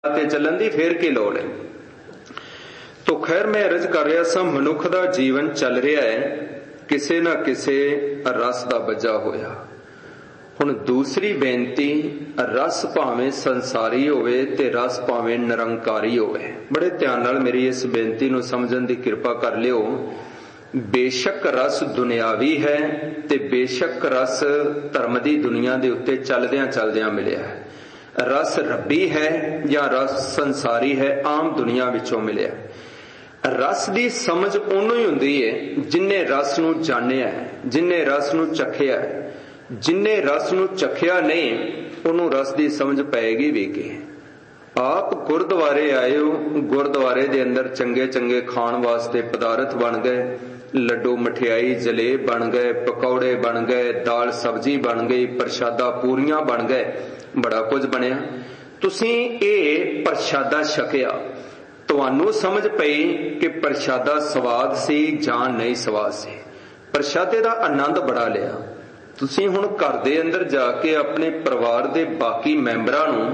ਤੇ ਚੱਲਣ ਦੀ ਫੇਰ ਕੀ ਲੋੜ ਹੈ। ਤੋ ਖੈਰ ਮੈਂ ਅਰਜ਼ ਕਰ ਰਿਹਾ ਸਾਂ, ਮਨੁੱਖ ਦਾ ਜੀਵਨ ਚੱਲ ਰਿਹਾ ਹੈ ਕਿਸੇ ਨਾ ਕਿਸੇ ਰਸ ਦਾ ਬੱਝਾ ਹੋਇਆ। ਹੁਣ ਦੂਸਰੀ ਬੇਨਤੀ, ਰਸ ਭਾਵੇਂ ਸੰਸਾਰੀ ਹੋਵੇ ਤੇ ਰਸ ਭਾਵੇਂ ਨਿਰੰਕਾਰੀ ਹੋਵੇ। ਬੜੇ ਧਿਆਨ ਨਾਲ ਮੇਰੀ ਇਸ ਬੇਨਤੀ ਨੂੰ ਸਮਝਣ ਦੀ ਕਿਰਪਾ ਕਰ ਲਿਓ। ਬੇਸ਼ੱਕ ਰਸ ਦੁਨਿਆਵੀ ਹੈ ਤੇ ਬੇਸ਼ੱਕ ਰਸ ਧਰਮ ਦੀ ਦੁਨੀਆ ਦੇ ਉੱਤੇ ਚੱਲਦਿਆਂ ਚੱਲਦਿਆਂ ਮਿਲਿਆ ਹੈ। ਰਸ ਰੱਬੀ ਹੈ ਜਾਂ ਰਸ ਸੰਸਾਰੀ ਹੈ, ਆਮ ਦੁਨੀਆ ਵਿੱਚੋਂ ਮਿਲਿਆ। ਰਸ ਦੀ ਸਮਝ ਉਹਨੂੰ ਹੀ ਹੁੰਦੀ ਹੈ ਜਿਨ੍ਹੇ ਰਸ ਨੂੰ ਜਾਣਿਆ, ਜਿਨ੍ਹੇ ਰਸ ਨੂੰ ਚਖਿਆ। ਜਿਨ੍ਹੇ ਰਸ ਨੂੰ ਚਖਿਆ ਨਹੀਂ ਉਹਨੂੰ ਰਸ ਦੀ ਸਮਝ ਪਏਗੀ ਵੀ ਕੀ। ਆਪ ਗੁਰਦੁਆਰੇ ਆਏ ਹੋ, ਗੁਰਦੁਆਰੇ ਦੇ ਅੰਦਰ ਚੰਗੇ ਚੰਗੇ ਖਾਣ ਵਾਸਤੇ ਪਦਾਰਥ ਬਣ ਗਏ, ਲੱਡੂ ਮਠਿਆਈ ਜਲੇਬ ਬਣ ਗਏ, ਪਕੌੜੇ ਬਣ ਗਏ, ਦਾਲ ਸਬਜ਼ੀ ਬਣ ਗਈ, ਪ੍ਰਸ਼ਾਦਾ ਪੂਰੀਆਂ ਬਣ ਗਏ, ਬੜਾ ਕੁਝ ਬਣਿਆ। ਤੁਸੀਂ ਇਹ ਪ੍ਰਸ਼ਾਦਾ ਛਕਿਆ, ਤੁਹਾਨੂੰ ਸਮਝ ਪਈ ਕਿ ਪ੍ਰਸ਼ਾਦਾ ਸਵਾਦ ਸੀ ਜਾਂ ਨਹੀਂ ਸਵਾਦ ਸੀ। ਪ੍ਰਸ਼ਾਦੇ ਦਾ ਆਨੰਦ ਬੜਾ ਲਿਆ। ਤੁਸੀਂ ਹੁਣ ਘਰ ਦੇ ਅੰਦਰ ਜਾ ਕੇ ਆਪਣੇ ਪਰਿਵਾਰ ਦੇ ਬਾਕੀ ਮੈਂਬਰਾਂ ਨੂੰ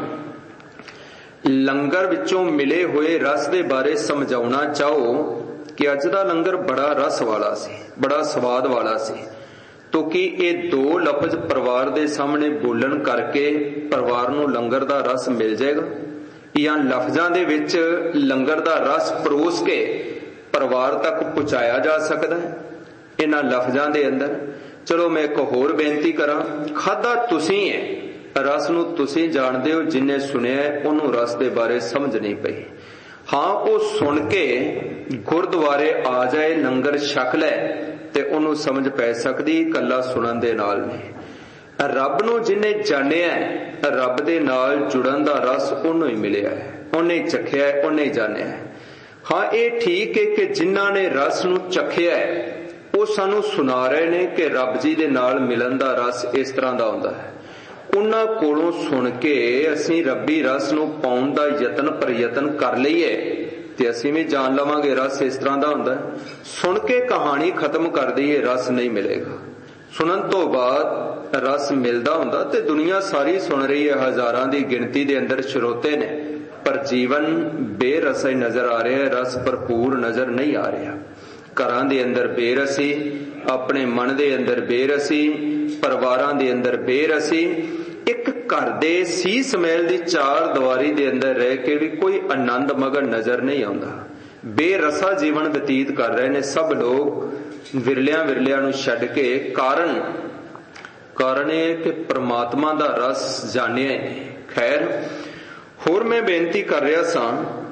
ਲੰਗਰ ਵਿੱਚੋਂ ਮਿਲੇ ਹੋਏ ਰਸ ਦੇ ਬਾਰੇ ਸਮਝਾਉਣਾ ਚਾਹੋ ਕਿ ਅੱਜ ਦਾ ਲੰਗਰ ਬੜਾ ਰਸ ਵਾਲਾ ਸੀ, ਬੜਾ ਸਵਾਦ ਵਾਲਾ ਸੀ, ਤੋ ਕੀ ਇਹ ਦੋ ਲਫ਼ਜ਼ ਪਰਿਵਾਰ ਦੇ ਸਾਹਮਣੇ ਬੋਲਣ ਕਰਕੇ ਪਰਿਵਾਰ ਨੂੰ ਲੰਗਰ ਦਾ ਰਸ ਮਿਲ ਜਾਏਗਾ, ਜਾਂ ਲਫ਼ਜ਼ਾਂ ਦੇ ਵਿੱਚ ਲੰਗਰ ਦਾ ਰਸ ਪਰੋਸ ਕੇ ਪਰਿਵਾਰ ਤੱਕ ਪਹੁੰਚਾਇਆ ਜਾ ਸਕਦਾ ਹੈ ਇਹਨਾਂ ਲਫ਼ਜ਼ਾਂ ਦੇ ਅੰਦਰ? ਚਲੋ ਮੈਂ ਇੱਕ ਹੋਰ ਬੇਨਤੀ ਕਰਾਂ, ਖਾਧਾ ਤੁਸੀਂ ਹੈ, ਰਸ ਨੂੰ ਤੁਸੀਂ ਜਾਣਦੇ ਹੋ, ਜਿੰਨੇ ਸੁਣਿਆ ਉਹਨੂੰ ਰਸ ਦੇ ਬਾਰੇ ਸਮਝ ਨਹੀਂ ਪਈ। ਹਾਂ, ਉਹ ਸੁਣ ਕੇ ਗੁਰਦੁਆਰੇ ਆ ਜਾਏ, ਲੰਗਰ ਛਕ ਲੈ ਤੇ ਉਹਨੂੰ ਸਮਝ ਪੈ ਸਕਦੀ, ਇਕੱਲਾ ਸੁਣਨ ਦੇ ਨਾਲ ਨਹੀਂ। ਰੱਬ ਨੂੰ ਜਿਹਨੇ ਜਾਣਿਆ, ਰੱਬ ਦੇ ਨਾਲ ਜੁੜਨ ਦਾ ਰਸ ਉਹਨੂੰ ਹੀ ਮਿਲਿਆ ਹੈ, ਉਹਨੇ ਚਖਿਆ, ਉਹਨੇ ਜਾਣਿਆ। ਹਾਂ, ਇਹ ਠੀਕ ਹੈ ਕਿ ਜਿਨ੍ਹਾਂ ਨੇ ਰਸ ਨੂੰ ਚਖਿਆ ਉਹ ਸਾਨੂੰ ਸੁਣਾ ਰਹੇ ਨੇ ਕਿ ਰੱਬ ਜੀ ਦੇ ਨਾਲ ਮਿਲਣ ਦਾ ਰਸ ਇਸ ਤਰ੍ਹਾਂ ਦਾ ਹੁੰਦਾ ਹੈ। ਉਹਨਾਂ ਕੋਲੋਂ ਸੁਣ ਕੇ ਅਸੀਂ ਰੱਬੀ ਰਸ ਨੂੰ ਪਾਉਣ ਦਾ ਯਤਨ ਪ੍ਰਯਤਨ ਕਰ ਲਈਏ ਤੇ ਅਸੀਂ ਵੀ ਜਾਣ ਲਵਾਂਗੇ ਰਸ ਇਸ ਤਰ੍ਹਾਂ ਦਾ ਹੁੰਦਾ। ਸੁਣ ਕੇ ਕਹਾਣੀ ਖਤਮ ਕਰ ਦਈਏ, ਰਸ ਨਹੀਂ ਮਿਲੇਗਾ। ਸੁਣਨ ਤੋਂ ਬਾਅਦ ਰਸ ਮਿਲਦਾ ਹੁੰਦਾ ਤੇ ਦੁਨੀਆ ਸਾਰੀ ਸੁਣ ਰਹੀ ਹੈ, ਹਜ਼ਾਰਾਂ ਦੀ ਗਿਣਤੀ ਦੇ ਅੰਦਰ ਸਰੋਤੇ ਨੇ, ਪਰ ਜੀਵਨ ਬੇਰਸ ਹੀ ਨਜ਼ਰ ਆ ਰਿਹਾ ਹੈ, ਰਸ ਭਰਪੂਰ ਨਜ਼ਰ ਨਹੀਂ ਆ ਰਿਹਾ। ਘਰਾਂ ਦੇ ਅੰਦਰ ਬੇਰਸੀ, ਆਪਣੇ ਮਨ ਦੇ ਅੰਦਰ ਬੇਰਸੀ, ਪਰਿਵਾਰਾਂ ਦੇ ਅੰਦਰ ਬੇਰਸੀ। ਇੱਕ ਘਰ ਦੇ ਸੀਸ ਮਹਿਲ ਦੀ ਚਾਰ ਦੀਵਾਰੀ ਦੇ ਅੰਦਰ ਰਹਿ ਕੇ ਵੀ ਕੋਈ ਆਨੰਦ ਮਗਨ ਨਜ਼ਰ ਨਹੀਂ ਆਉਂਦਾ। ਬੇਰਸਾ ਜੀਵਨ ਬਤੀਤ ਕਰ ਰਹੇ ਨੇ ਸਭ ਲੋਕ, ਵਿਰਲਿਆਂ ਨੂੰ ਛੱਡ ਕੇ। ਕਾਰਨ ਇਹ ਕਿ ਪ੍ਰਮਾਤਮਾ ਦਾ ਰਸ ਜਾਣਿਆ ਹੀ ਨਹੀਂ। ਖੈਰ, ਹੋਰ ਮੈਂ ਬੇਨਤੀ ਕਰ ਰਿਹਾ ਸਾਂ,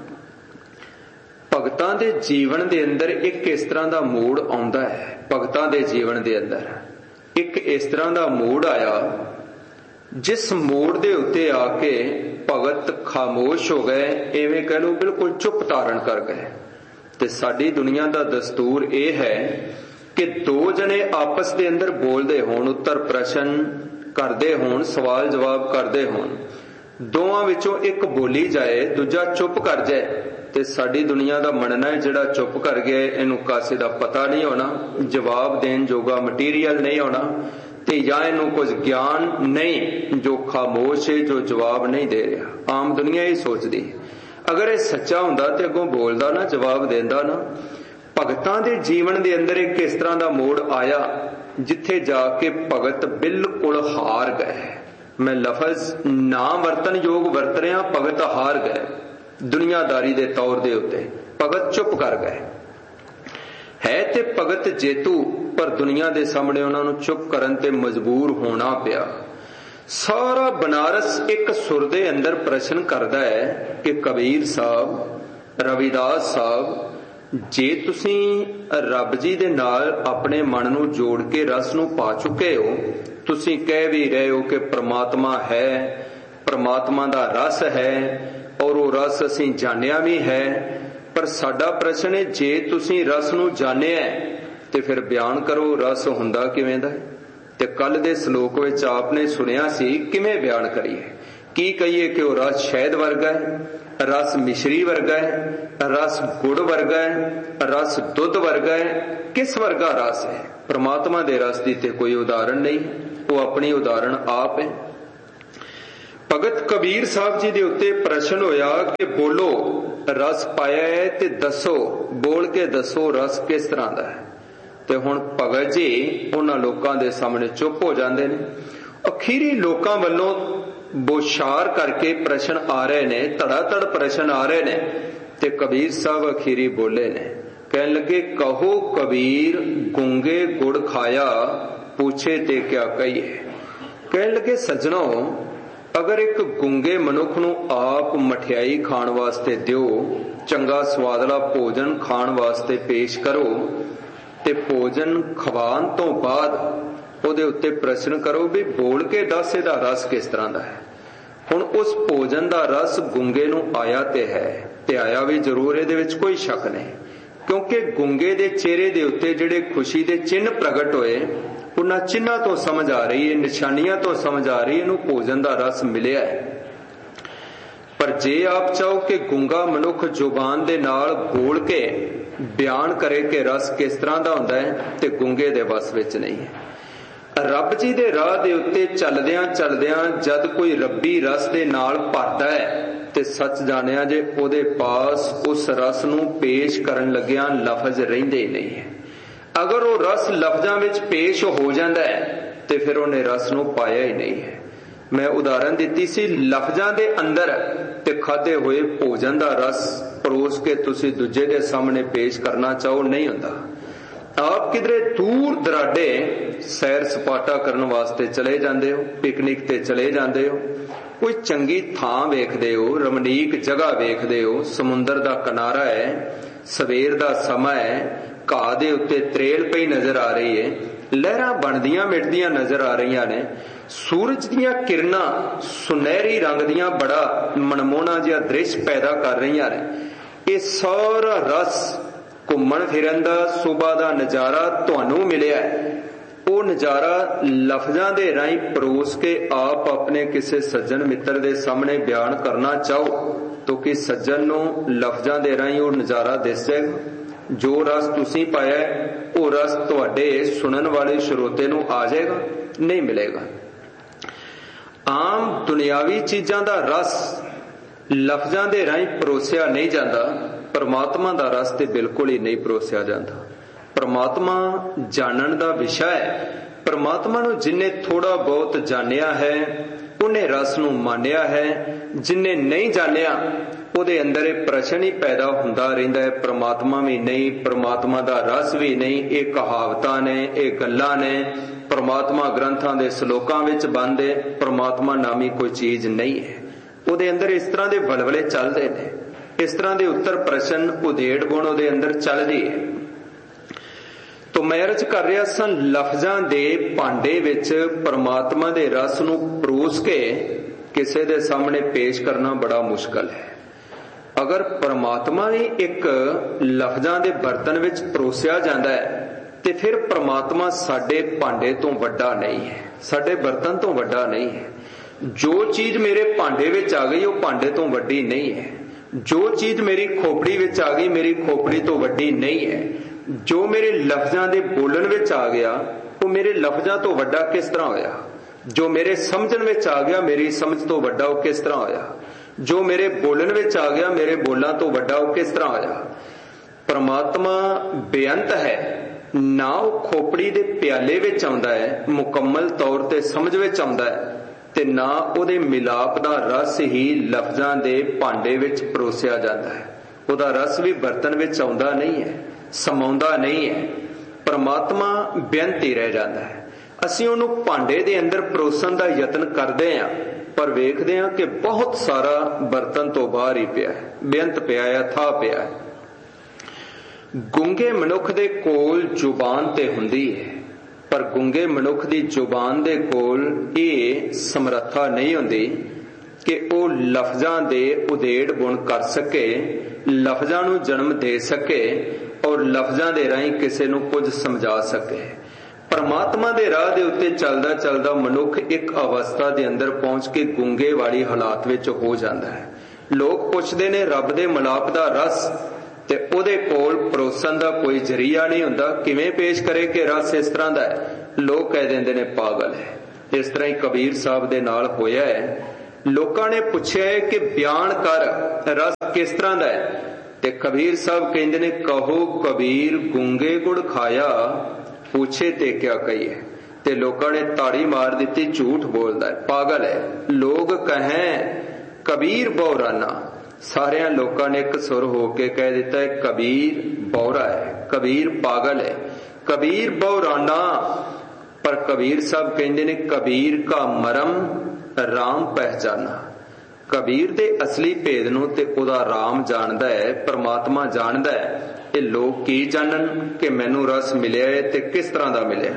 ਭਗਤਾਂ ਦੇ ਜੀਵਨ ਦੇ ਅੰਦਰ ਇੱਕ ਇਸ ਤਰ੍ਹਾਂ ਦਾ ਮੋੜ ਆਉਂਦਾ ਹੈ। ਭਗਤਾਂ ਦੇ ਜੀਵਨ ਦੇ ਅੰਦਰ ਇੱਕ ਇਸ ਤਰ੍ਹਾਂ ਦਾ ਮੋੜ ਆਇਆ ਜਿਸ ਮੋੜ ਦੇ ਉੱਤੇ ਆ ਕੇ ਭਗਤ ਖਾਮੋਸ਼ ਹੋ ਗਏ, ਐਵੇਂ ਕਹਿ ਲਓ ਬਿਲਕੁਲ ਚੁੱਪ ਧਾਰਨ ਕਰ ਗਏ। ਤੇ ਸਾਡੀ ਦੁਨੀਆ ਦਾ ਦਸਤੂਰ ਇਹ ਹੈ ਕਿ ਦੋ ਜਣੇ ਆਪਸ ਦੇ ਅੰਦਰ ਬੋਲਦੇ ਹੋਣ, ਉੱਤਰ ਪ੍ਰਸ਼ਨ ਕਰਦੇ ਹੋਣ, ਸਵਾਲ ਜਵਾਬ ਕਰਦੇ ਹੋਣ, ਦੋਵਾਂ ਵਿੱਚੋਂ ਇੱਕ ਬੋਲੀ ਜਾਏ, ਦੂਜਾ ਚੁੱਪ ਕਰ ਜਾਏ, ਤੇ ਸਾਡੀ ਦੁਨੀਆ ਦਾ ਮੰਨਣਾ ਹੈ ਜਿਹੜਾ ਚੁੱਪ ਕਰ ਗਿਆ ਇਹਨੂੰ ਕਾਸੇ ਦਾ ਪਤਾ ਨਹੀਂ ਹੋਣਾ, ਜਵਾਬ ਦੇਣ ਜੋਗਾ ਮਟੀਰੀਅਲ ਨਹੀਂ ਹੋਣਾ, ਤੇ ਜਾਂ ਇਹਨੂੰ ਕੁਝ ਗਿਆਨ ਨਹੀਂ ਜੋ ਖਾਮੋਸ਼ ਹੈ, ਜੋ ਜਵਾਬ ਨਹੀਂ ਦੇ ਰਿਹਾ। ਆਮ ਦੁਨੀਆ ਇਹ ਸੋਚਦੀ। ਅਗਰ ਇਹ ਸੱਚਾ ਹੁੰਦਾ ਤੇ ਅੱਗੋਂ ਬੋਲਦਾ ਨਾ, ਜਵਾਬ ਦਿੰਦਾ ਨਾ। ਭਗਤਾਂ ਦੇ ਜੀਵਨ ਦੇ ਅੰਦਰ ਇੱਕ ਇਸ ਤਰ੍ਹਾਂ ਦਾ ਮੋੜ ਆਇਆ ਜਿੱਥੇ ਜਾ ਕੇ ਭਗਤ ਬਿਲਕੁਲ ਹਾਰ ਗਏ। ਮੈਂ ਲਫ਼ਜ਼ ਨਾ ਵਰਤਨ ਯੋਗ ਵਰਤ ਰਿਹਾ, ਭਗਤ ਹਾਰ ਗਏ। ਦੁਨੀਆਦਾਰੀ ਦੇ ਤੌਰ ਦੇ ਉੱਤੇ ਭਗਤ ਚੁੱਪ ਕਰ ਗਏ। ਹੈ ਤੇ ਭਗਤ ਜੇਤੂ, ਪਰ ਦੁਨੀਆ ਦੇ ਸਾਹਮਣੇ ਉਹਨਾਂ ਨੂੰ ਚੁੱਪ ਕਰਨ ਤੇ ਮਜਬੂਰ ਹੋਣਾ ਪਿਆ। ਸਾਰਾ ਬਨਾਰਸ ਇੱਕ ਸੁਰ ਦੇ ਅੰਦਰ ਪ੍ਰਸ਼ਨ ਕਰਦਾ ਹੈ ਕਿ ਕਬੀਰ ਸਾਹਿਬ, ਰਵਿਦਾਸ ਸਾਹਿਬ, ਜੇ ਤੁਸੀਂ ਰੱਬ ਜੀ ਦੇ ਨਾਲ ਆਪਣੇ ਮਨ ਨੂੰ ਜੋੜ ਕੇ ਰਸ ਨੂੰ ਪਾ ਚੁੱਕੇ ਹੋ, ਤੁਸੀਂ ਕਹਿ ਵੀ ਰਹੇ ਹੋ ਕਿ ਪ੍ਰਮਾਤਮਾ ਹੈ, ਪ੍ਰਮਾਤਮਾ ਦਾ ਰਸ ਹੈ ਔਰ ਉਹ ਰਸ ਅਸੀਂ ਜਾਣਿਆ ਵੀ ਹੈ, ਪਰ ਸਾਡਾ ਪ੍ਰਸ਼ਨ ਹੈ ਜੇ ਤੁਸੀਂ ਰਸ ਨੂੰ ਜਾਣਿਆ ਤੇ ਫਿਰ ਬਿਆਨ ਕਰੋ ਰਸ ਹੁੰਦਾ ਕਿਵੇਂ ਦਾ ਹੈ। ਤੇ ਕੱਲ ਦੇ ਸ਼ਲੋਕ ਵਿੱਚ ਆਪਨੇ ਸੁਣਿਆ ਸੀ, ਕਿਵੇਂ ਬਿਆਨ ਕਰੀਏ? ਕੀ ਕਹੀਏ ਕਿ ਉਹ ਰਸ ਸ਼ਹਿਦ ਵਰਗਾ ਹੈ, ਰਸ ਮਿਸ਼ਰੀ ਵਰਗਾ ਹੈ, ਰਸ ਗੁੜ ਵਰਗਾ ਹੈ, ਰਸ ਦੁੱਧ ਵਰਗਾ ਹੈ? ਕਿਸ ਵਰਗਾ ਰਸ ਹੈ? ਪ੍ਰਮਾਤਮਾ ਦੇ ਰਸ ਦੀ ਤੇ ਕੋਈ ਉਦਾਹਰਣ ਨਹੀਂ, ਉਹ ਆਪਣੀ ਉਦਾਹਰਣ ਆਪ ਹੈ। भगत कबीर साहब जी के उत्ते प्रश्न होया कि बोलो रस पाया है ते दसो, बोल के दसो रस किस तरह का है। ते हुण भगत जी उन्हां लोकां दे सामने चुप हो जांदे ने। अखीरी लोकां वल्लों बोछार करके प्रश्न आ रहे ने, धड़ाधड़ प्रश्न आ रहे ने, ते कबीर साहब अखीरी बोले ने, कहन लगे कहो कबीर गूंगे गुड़ खाया, पूछे ते क्या कहिए। कहन लगे सज्जनों, अगर एक गूंगे मनुख नूं आप मठियाई खाण वास्ते दिओ, चंगा स्वादला भोजन खाण वास्ते पेश करो, ते भोजन खवाण तो बाद ਉਹਦੇ ਉੱਤੇ प्रश्न करो भी बोल के दस ਇਹਦਾ रस किस तरह ਦਾ है। ਹੁਣ उस भोजन ਦਾ रस गूंगे ਨੂੰ आया ते है, ते आया भी जरूर, ਇਹਦੇ ਵਿੱਚ कोई शक नहीं, क्योंकि गूंगे ਦੇ चेहरे ਦੇ ਉੱਤੇ ਜਿਹੜੇ खुशी ਦੇ चिन्ह प्रगट होए, उन्हां चिन्हां तो समझ आ रही है, निशानियां तो समझ आ रही है ਇਹਨੂੰ भोजन ਦਾ रस मिलिया है। पर जे आप चाहो कि गूंगा मनुख जुबान दे नाल बोल के बयान करे कि रस किस तरह का हुंदा है, ते गूंगे दे वस विच नहीं है। रब जी दे राह दे उत्ते चलदियां चलदियां जद कोई रब्बी रस दे नाल भरदा है, ते सच जानिया जे ओदे पास उस रस नूं पेश करन लग्गियां लफज रहिंदे ही नहीं है। अगर वो रस लफजां विच पेश हो जांदा है ते फिर उहने रस नूं पाया ही नहीं है। मैं उदाहरण दित्ती सी, लफजां दे अंदर ते खाधे होए भोजन दा रस परोस के तुसीं दूजे दे सामने पेश करना चाहो नहीं हुंदा। आप किधरे दूर दराडे सैर सपाटा करने वास्ते चले जाते हो, पिकनिक ते चले जाते हो, कोई चंगी थां वेखदे हो, रमणीक जगह वेखदे हो, समुंदर दा किनारा है, सवेर दा समा है, घाह दे उत्ते त्रेल पई नजर आ रही है, लहरां बनदियां मिटदियां नजर आ रही ने, सूरज दियां किरणां सुनहरी रंग दियां बड़ा मनमोहना जिहा दृश्य पैदा कर रही ने। ये सारा रस घूमन फिरन दा सुबह दा नज़ारा तुहानू मिलिया है, वो नज़ारा लफजां दे राहीं परोस के आप अपने किसी सज्जन मित्र दे सामने बयान करना चाहो तो कि सज्जन नू लफजां दे राहीं वो नज़ारा दिस जाएगा। जो रस तुसीं पाया है वो रस तुहाडे सुनन वाले श्रोते नू आ जाएगा, नहीं मिलेगा। आम दुनियावी चीजां दा रस लफजां दे राहीं परोसिया नहीं जाता, परमात्मा दा रस ते बिल्कुल ही नहीं परोसिया जाता। परमात्मा जानन दा विषय है। परमात्मा नू जिन्ने थोड़ा बहुत जानिया है उन्हें रस नू मानिया है, जिन्ने नहीं जानिया ਉਹਦੇ अंदर प्रश्न ही पैदा ਹੁੰਦਾ ਰਹਿੰਦਾ है, परमात्मा भी नहीं, परमात्मा ਦਾ रस भी नहीं, ਇਹ ਕਹਾਵਤਾਂ ਨੇ, ਇਹ ਗੱਲਾਂ ਨੇ, परमात्मा ग्रंथां ਦੇ ਸ਼ਲੋਕਾਂ ਵਿੱਚ ਬੰਦ ਹੈ, परमात्मा नामी कोई चीज नहीं है। ਉਹਦੇ अंदर इस तरह ਦੇ ਬਲਬਲੇ ਚੱਲਦੇ ਨੇ, इस तरह ਦੇ उत्तर प्रश्न उधेड़ गुण ਉਹਦੇ अंदर ਚੱਲਦੀ है। तो मैं अर्ज कर रहा सा, लफजां दे भांडे विच परमात्मा दे रस नू परोस के किसी दे सामने पेश करना बड़ा मुश्किल है। अगर परमात्मा ही एक लफजां दे बर्तन विच परोसिया जांदा है ते फिर परमात्मा साडे भांडे तो वड्डा नहीं है, साडे बर्तन तो वड्डा नहीं है। जो चीज मेरे भांडे विच आ गई वो भांडे तो वड्डी नहीं है, जो चीज मेरी खोपड़ी विच आ गई मेरी खोपड़ी तो वड्डी नहीं है, जो मेरे लफजां दे बोलण विच आ गया वो मेरे लफजां तो वड्डा किस तरह होया, जो मेरे समझण विच आ गया मेरी समझ तो वड्डा वो किस तरह होया, जो मेरे बोलण विच आ गया मेरे बोलां तो वड्डा वो किस तरह होया। परमात्मा बेअंत है, ना वो खोपड़ी दे प्याले विच आउंदा है, मुकम्मल तौर ते समझ विच आउंदा है, ते ना उहदे मिलाप दा रस ही लफजां दे भांडे विच परोसिया जांदा है। उहदा रस भी बर्तन विच आउंदा नहीं है, समाउंदा नहीं है। परमात्मा बेअंत ही रह जाता है। असीं उहनूं भांडे दे अंदर परोसन दा यतन करदे हां, पर वेखदे हां कि बहुत सारा बर्तन तो बाहर ही पिया है, बेअंत पिया है, था पिया है। गूंगे मनुख दे कोल जुबान ते हुंदी है, पर गूंगे मनुख दी जुबान दे कोल ये समर्था नहीं हुंदी कि वो लफजां दे उधेड़ गुण कर सके, लफजां नूं जन्म दे सके और लफजां दे राहीं किसी नूं कुछ समझा सके। परमात्मा दे राह दे उत्ते चलदा चलदा मनुख एक अवस्था दे अंदर पहुंच के गूंगे वाली हालात विच हो जांदा है। लोग पुछदे ने रब दे मिलाप दा रस ते ओदे कोल परोसन दा कोई जरिया नहीं हुंदा, किवें पेश करे कि रस इस तरह दा है। लोग कह दिंदे ने पागल है। इस तरह ही कबीर साहब दे नाल होया है। लोकां ने पुछया है कि बयान कर रस किस तरह दा है, ते कबीर साहब कहंदे ने कहो कबीर गूंगे गुड़ खाया पूछे ते क्या कहिए। ते लोकां ने ताड़ी मार दी, झूठ बोलदा है, पागल है। लोग कहें कबीर बौराना, सारिया लोकां ने एक सुर होके कह दिता है कबीर बौरा है, कबीर पागल है, कबीर बौराना। पर कबीर साहब कहंदे ने कबीर का मरम राम पहचाना। कबीर दे असली भेद नूं ते उहदा राम जानदा है, परमात्मा जानदा है। ये लोग की जानन कि मैनू रस मिलिया है ते किस तरह दा मिलिया।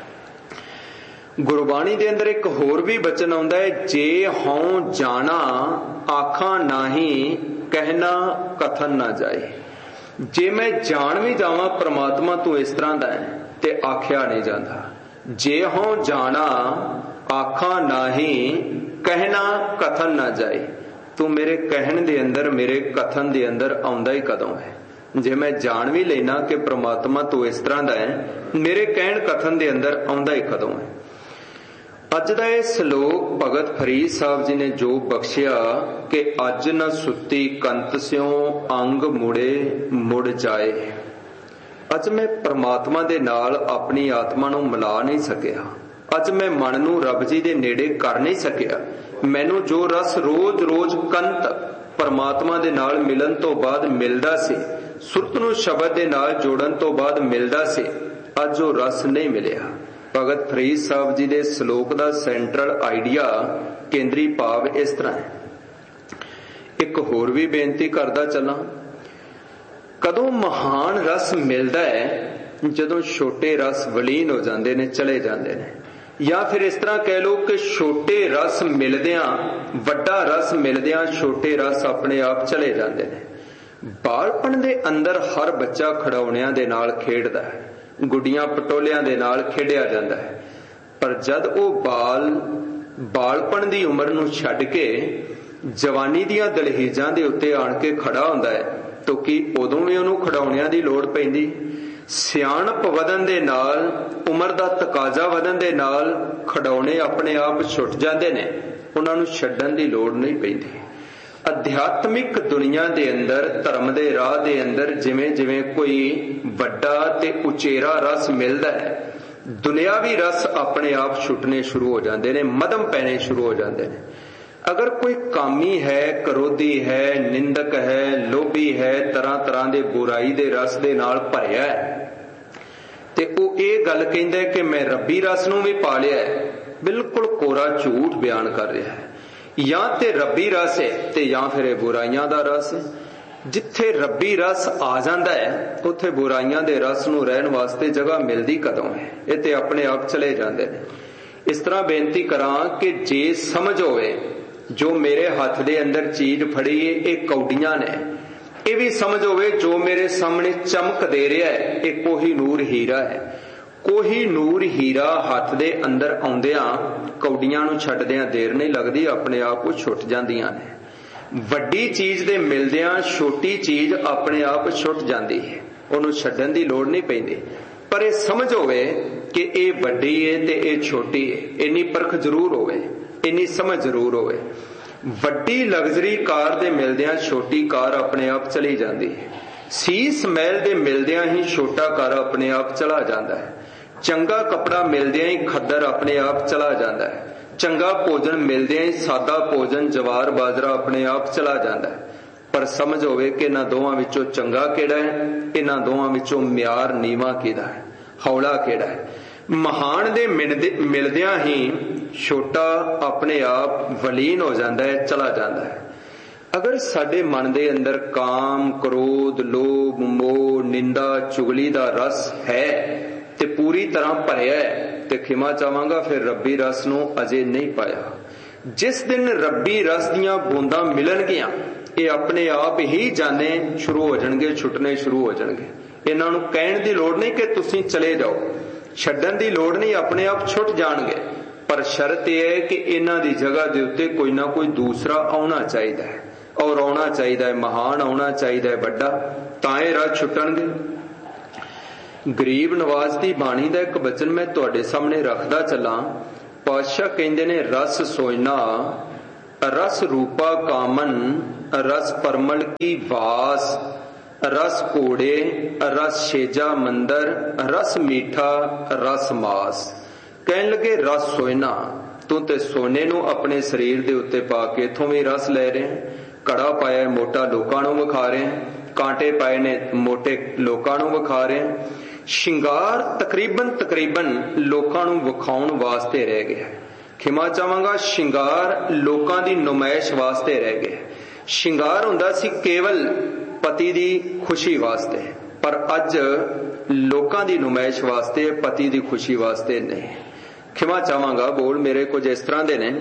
गुरबाणी दे अंदर एक होर भी बचन आउंदा है, जे हऊं जाना आखां नाही कहना कथन ना जाए। जे मैं जान भी जावां परमात्मा तू इस तरह दा है ते आख्या नहीं जाता। जे हूं जाना आखा नाही कहना कथन ना जाए। तू मेरे कहन दे अंदर मेरे कथन दे अंदर आउंदा ही कदों है। जे मैं जान भी लेना कि परमात्मा तू इस तरह दा है, मेरे कहन कथन दे अंदर आउंदा ही कदों है। अज दा इह सलोक भगत फरीद साहब जी ने जो बख्शिया कि अज न सुती कंत स्यों अंग मुड़े मुड़ जाए। अज मैं परमात्मा दे नाल अपनी आत्मा नूं मिला नहीं सकिया। अज मैं मन नूं रब जी दे नेड़े कर नहीं सकिया। मैनू जो रस रोज रोज कंत परमात्मा दे नाल मिलन तो बाद मिलदा सी, सुरत नूं शब्द दे नाल जोड़न तो बाद मिलदा सी, अज वो रस नहीं मिलिया। भगत फरीद साहब जी दे सलोक दा सेंट्रल आइडिया केंद्री भाव इस तरह है। एक होर भी बेनती करदा चलां, कदों महान रस मिलदा है जदों छोटे रस वलीन हो जांदे ने, चले जांदे ने। या फिर इस तरह कह लो कि छोटे रस मिलदियां वड्डा रस मिलदियां छोटे रस अपने आप चले जांदे ने। बालपन दे अंदर हर बच्चा खिडौणियां दे नाल खेडदा है, गुड्डियां पटोलियां दे नाल खेडिया जांदा है। पर जद वो बालपन दी उम्र नूं छड्ड के जवानी दियां दलहीजां दे उत्ते आण के खड़ा हुंदा है तो कि उदों भी उहनूं खिडौणियां दी लोड़ पैंदी। सियाणप वधन दे नाल, उम्र दा तकाजा वधन दे नाल खिडौणे अपने आप छुट जांदे ने, उहनां नूं छड्डण दी लोड़ नहीं पैंदी। अध्यात्मिक दुनिया दे अंदर, धर्म दे राह दे अंदर जिवें जिवें कोई वड्डा ते उचेरा रस मिलदा है, दुनियावी रस अपने आप छुटने शुरू हो जाते हैं, मदम पैने शुरू हो जाते हैं। अगर कोई कामी है, क्रोधी है, निंदक है, लोभी है, तरह तरह के बुराई दे रस दे नाल भरिया है ते वो ये गल कहंदा है कि मैं रब्बी रस नूं भी पा लिया है, बिल्कुल कोरा झूठ बयान कर रहा है। या ते रब्बी रस है ते या फिर बुराइयां दा रस है। जिथे रब्बी रस आ जाता है उत्थे बुराइयां दे रस नूं रहन वास्ते जगह मिलती कदों है, ये ते अपने आप चले जाते हैं। इस तरह बेनती करां कि जे समझ होवे जो मेरे हाथ दे अंदर चीज फड़ी है ये कौडियां ने, ये भी समझ होवे जो मेरे सामने चमक दे रहा है ये कोहिनूर हीरा है। कोहिनूर हीरा हाथ दे अंदर आउंदियां कौडियां नूं छड्डदियां देर नहीं लगदी, अपने आप वो छुट जांदियां ने। वड्डी चीज दे मिलदियां छोटी चीज अपने आप छुट जाती है, उहनूं छड्डण दी लोड़ नहीं पैंदी। पर ये समझ होवे कि ये वड्डी है ते ये छोटी है, इन्नी परख जरूर होवे, इन्नी समझ जरूर होवे। वड्डी लग्जरी कार दे मिलदियां छोटी कार अपने आप चली जाती है। सीस महल दे मिलदियां ही छोटा कार अपने आप चला जाता है। चंगा कपड़ा मिलदियां ही खद्दर अपने आप चला जाता है। चंगा भोजन मिलदियां ही सादा भोजन जवार बाजरा अपने आप चला जाता है। पर समझ होवे कि इन्हां दोवां विचों चंगा किहड़ा है, इन्हां दोवां विचों म्यार नीवा किहड़ा है, हौला किहड़ा है। महान दे मिलदियां ही छोटा अपने आप वलीन हो जाता है, चला जाता है। अगर साडे मन दे अंदर काम, क्रोध, लोभ, मोह, निंदा, चुगली दा रस है ते पूरी तरह भरिया है ते खिमा चाहांगा फिर रब्बी रस नूं अजे नहीं पाया। जिस दिन रब्बी रस दियां बूंदां मिलणगियां ये अपने आप ही जाने शुरू हो जाणगे, छुटने शुरू हो जाणगे। इन्हां नूं कहण दी लोड़ नहीं कि तुसीं चले जाओ, छड्डण दी लोड़ नहीं, अपने आप छुट जाणगे। पर शर्त यह है कि इन्हां दी जगह दे उत्ते कोई ना कोई दूसरा आउणा चाहिदा है, और आउणा चाहिदा है महान, आउणा चाहिदा है वड्डा, तां ये राह छुटणगे। गरीब नवाज दी बाणी दा एक वचन मैं तुहाडे सामने रखदा चलां। पातशाह कहंदे ने रस सोचना रस रूपा कामन रस परमल की वास, रस कोड़े रस छेजा मंदर, रस मीठा रस मास। कहन लगे रस सोयना, तू ते सोने नू अपने शरीर दे उत्ते पा के इथों भी रस लै रहे हैं। कड़ा पाया मोटा लोकां नू विखा रहे हैं, कांटे पाए ने मोटे लोकां नू विखा रहे हैं। शिंगार तकरीबन लोकां नू विखाउण वास्ते रह गया। खिमा चाहांगा, शिंगार लोकां दी नुमाइश वास्ते रह गए। शिंगार हुंदा सी केवल पति दी खुशी वास्ते, पर अज लोकां दी नुमाइश वास्ते, पति दी खुशी वास्ते नहीं। खिमा चाहांगा, बोल मेरे कुछ इस तरह दे ने,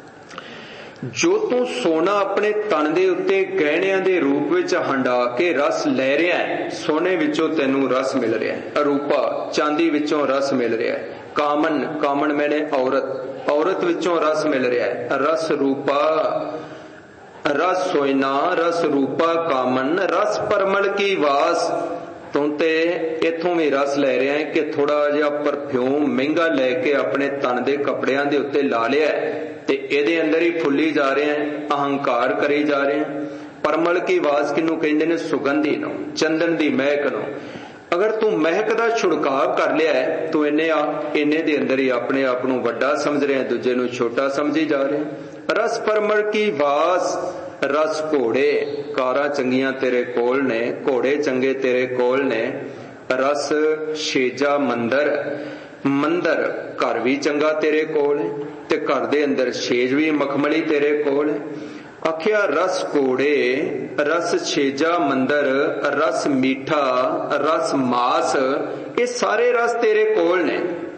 जो तू सोना अपने तन दे उत्ते गहणियां दे रूप विच हंडा के रस लै रहा है, सोने विचों तैनू रस मिल रहा है। अरूपा चांदी विचों रस मिल रहा है। कामन मैंने औरत विचों रस मिल रहा है। रस रूपा रस सोयना रस रूपा कामन रस परमल की वास। तू ते इथों भी रस लै रहा है कि थोड़ा जिहा परफ्यूम महंगा लैके अपने तन दे कपड़ियां दे उत्ते ला लिया ते इहदे अंदर ही फुल्ली जा रहे हैं, अहंकार करी जा रहे हैं। परमल की वास किनू कहंदे ने? सुगंधी नो, चंदन दी महक नो। अगर तू महक दा छिड़काव कर लिया है तो इन्ने दे अंदर ही अपने आप नू वड्डा समझ रहे हैं, दूजे नू छोटा समझी जा रहे हैं। रस परमल की वास, रस घोड़े कारां चंगियां तेरे कोल ने, घोड़े चंगे तेरे कोल ने। रस छेजा मंदर घर भी चंगा तेरे कोल है ते घर दे अंदर छेज भी मखमली तेरे कोल है। आखिया रस घोड़े रस छेजा मंदर रस मीठा रस मास, ये सारे रस तेरे कोल ने।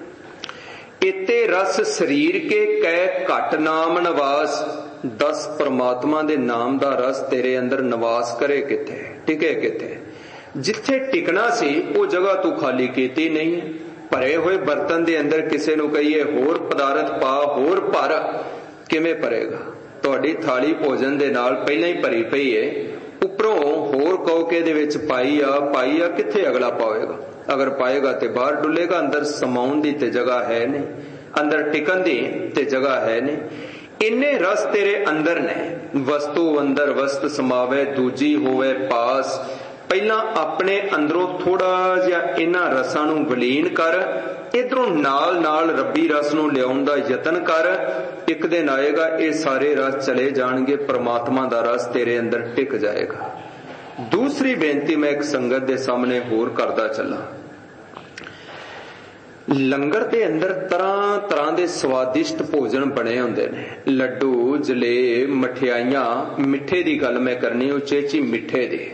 इते रस शरीर के कै घट नाम निवास। 10 परमात्मा दे नाम दा रस तेरे अंदर निवास करे किथे, टिके किथे? जिथे टिकना सी वो जगह तू खाली कीती नहीं है। भरे हुए बर्तन दे अंदर किसे नू कहिए होर पदार्थ पा, होर भर, किवें भरेगा? तुहाडी थाली भोजन दे नाल पहले ही भरी पई है, उपरों होर कहो के दे विच पाई आ, किथे अगला पाएगा? अगर पाएगा ते बाहर डुलेगा। अंदर समाउण दी ते जगह है नहीं, अंदर टिकन दी ते जगह है नहीं। इन्ने रस तेरे अंदर ने। वस्तु अंदर वस्त समावे, दूजी होवे पास। पहला अपने अंदरों थोड़ा जिहा इन्हां रसां नूं वलीन कर, इधरों नाल नाल रब्बी रस नूं लियाउण दा यतन कर। एक दिन आएगा ये सारे रस चले जाणगे, परमात्मा दा रस तेरे अंदर टिक जाएगा। दूसरी बेनती मैं एक संगत दे सामने होर करदा चला। लंगर दे अंदर तरह तरह दे स्वादिष्ट भोजन बने हुंदे ने, लड्डू जलेब मठियाइयां। मिठे दी गल मैं करनी, उचेची मिठे दी।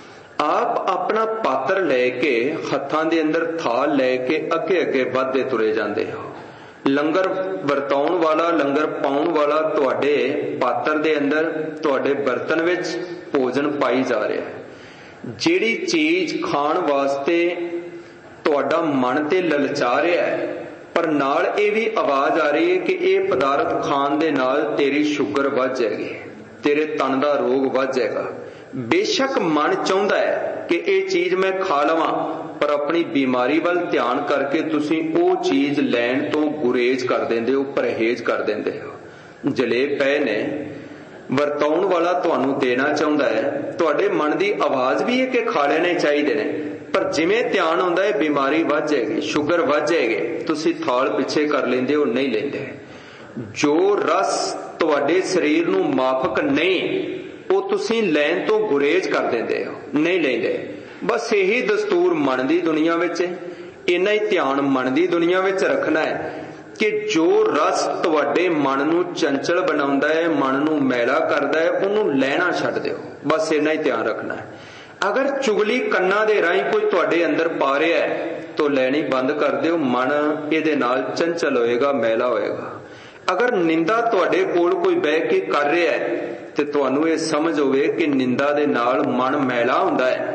आप अपना पात्र लैके हत्थां दे अंदर थाल लैके अगे अगे वधदे तुरे जांदे हो। लंगर वरताउण वाला, लंगर पाउण वाला तुहाडे पात्र दे अंदर, तुहाडे बर्तन विच भोजन पाई जा रहा है। जिहड़ी चीज खाण वास्ते तुहाडा मन ते ललचा रहा है, पर नाल ये भी आवाज आ रही है कि यह पदार्थ खाण दे नाल तेरी शुगर वध जाएगी, तेरे तन दा रोग वध जाएगा। बेशक मन चाहुंदा है कि ये चीज मैं खा लवां, पर अपनी बीमारी वाल ध्यान करके तुसीं वो चीज लैण तो गुरेज कर देंदे हो, परहेज कर देंदे हो। जलेब पए ने, वरताउण वाला तुहानू देना चाहुंदा है, तुहाडे मन दी आवाज भी है कि खा लेने चाहिए ने, पर जिवें ध्यान आउंदा है बीमारी वध जाएगी, शुगर वध जाएगी, तुसीं थाल पिछे कर लेंदे हो, नहीं लेंदे। जो रस तुहाडे शरीर नू माफक नहीं, वो तुसीं लैण तो गुरेज कर देंदे हो, नहीं लेंदे। बस यही दस्तूर मन दी दुनिया विच है। इन्ना ही ध्यान मन दी दुनिया विच रखना है कि जो रस तुहाडे मन नू चंचल बनाउंदा है, मन नू मैला करदा है, उहनू लैना छड्ड दिओ। बस इन्ना ही ध्यान रखना है। अगर चुगली कन्ना दे राही कोई तुहाडे अंदर पा रहा है तो लैनी बंद कर दिओ, मन इहदे नाल चंचल होएगा, मैला होएगा। अगर निंदा तुहाडे कोल कोई बह के कर रहा है ते तुहानू ये समझ होवे कि निंदा दे नाल मन मैला हुंदा है,